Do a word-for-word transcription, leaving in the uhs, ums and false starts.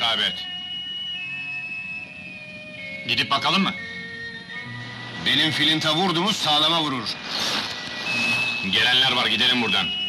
İsabet. Gidip bakalım mı? Benim filinta vurdu mu sağlama vurur. Gelenler var, gidelim buradan.